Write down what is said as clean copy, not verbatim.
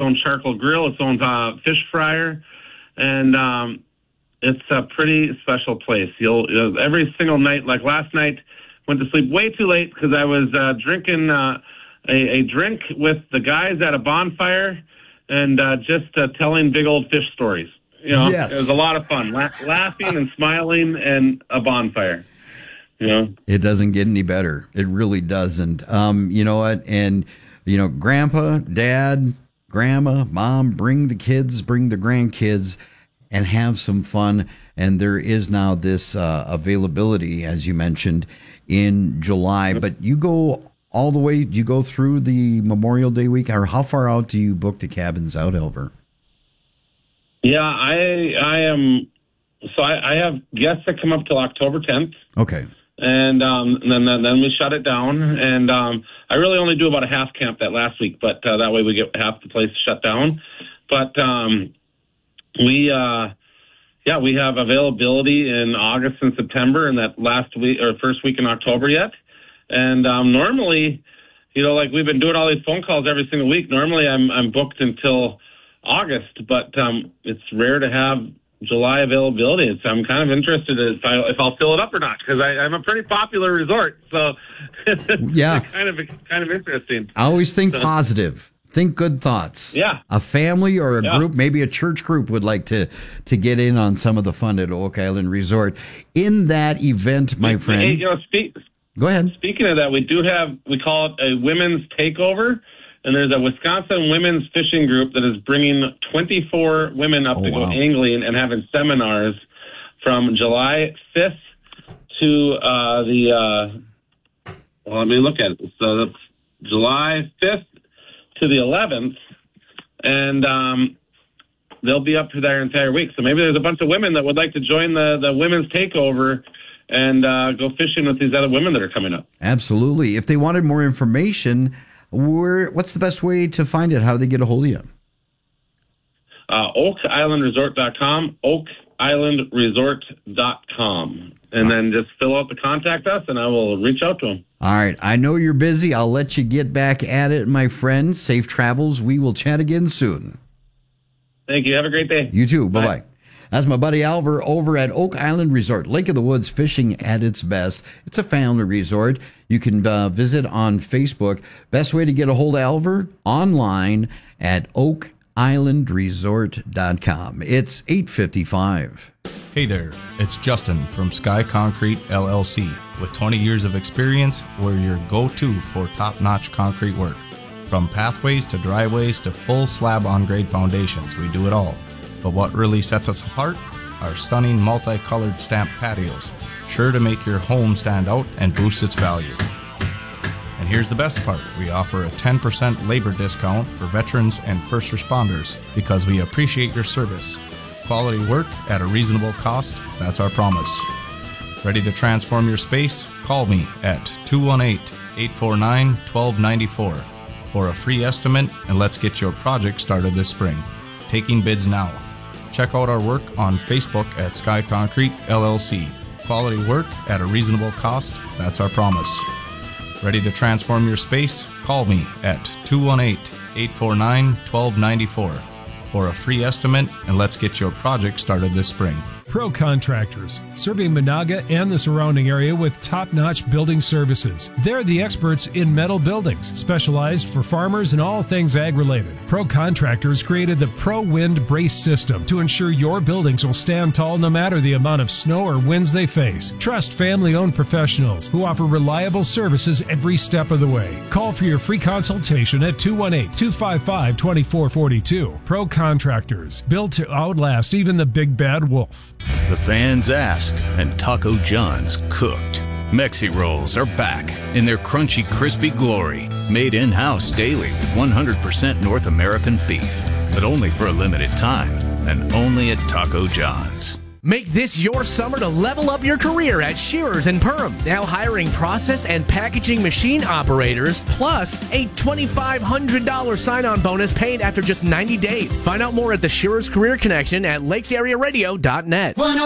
own charcoal grill, its own fish fryer, and it's a pretty special place. You'll every single night, like last night, went to sleep way too late because I was drinking a drink with the guys at a bonfire and just telling big old fish stories. Yes. It was a lot of fun, laughing and smiling and a bonfire. It doesn't get any better. It really doesn't. You know what? And, Grandpa, Dad, Grandma, Mom, bring the kids, bring the grandkids, and have some fun. And there is now this availability, as you mentioned, in July. But you go all the way, do you go through the Memorial Day week? Or how far out do you book the cabins out, Elver? Yeah, I am. So I have guests that come up till October 10th. Okay. And then we shut it down. And I really only do about a half camp that last week, but that way we get half the place shut down. But we have availability in August and September, and that last week or first week in October yet. And normally, like we've been doing all these phone calls every single week. Normally, I'm booked until August, but it's rare to have July availability. I'm kind of interested if I'll fill it up or not, because I'm a pretty popular resort. So yeah, kind of interesting. I always think positive. Think good thoughts. Yeah. A family or a group, maybe a church group, would like to get in on some of the fun at Oak Island Resort. In that event, my friend. Go ahead. Speaking of that, we call it a women's takeover. And there's a Wisconsin women's fishing group that is bringing 24 women up to go angling and having seminars from July 5th to let me look at it. So that's July 5th to the 11th, and they'll be up for their entire week. So maybe there's a bunch of women that would like to join the women's takeover and go fishing with these other women that are coming up. Absolutely. If they wanted more information, what's the best way to find it? How do they get a hold of you? OakIslandResort.com, OakIslandResort.com. And then just fill out the contact us, and I will reach out to them. All right. I know you're busy. I'll let you get back at it, my friend. Safe travels. We will chat again soon. Thank you. Have a great day. You too. Bye-bye. That's my buddy Alver over at Oak Island Resort, Lake of the Woods, fishing at its best. It's a family resort. You can visit on Facebook. Best way to get a hold of Alver? Online at OakIslandResort.com. It's 8:55. Hey there, it's Justin from Sky Concrete LLC. With 20 years of experience, we're your go-to for top-notch concrete work. From pathways to driveways to full slab on-grade foundations, we do it all. But what really sets us apart? Our stunning multicolored stamped patios, sure to make your home stand out and boost its value. And here's the best part. We offer a 10% labor discount for veterans and first responders because we appreciate your service. Quality work at a reasonable cost, that's our promise. Ready to transform your space? Call me at 218-849-1294 for a free estimate, and let's get your project started this spring. Taking bids now. Check out our work on Facebook at Sky Concrete LLC. Quality work at a reasonable cost, that's our promise. Ready to transform your space? Call me at 218-849-1294 for a free estimate, and let's get your project started this spring. Pro Contractors, serving Monaga and the surrounding area with top-notch building services. They're the experts in metal buildings, specialized for farmers and all things ag-related. Pro Contractors created the Pro Wind Brace System to ensure your buildings will stand tall no matter the amount of snow or winds they face. Trust family-owned professionals who offer reliable services every step of the way. Call for your free consultation at 218-255-2442. Pro Contractors, built to outlast even the big bad wolf. The fans asked, and Taco John's cooked. Mexi Rolls are back in their crunchy, crispy glory. Made in-house daily with 100% North American beef. But only for a limited time, and only at Taco John's. Make this your summer to level up your career at Shearers and Perham. Now hiring process and packaging machine operators, plus a $2,500 sign-on bonus paid after just 90 days. Find out more at the Shearers Career Connection at lakesarearadio.net.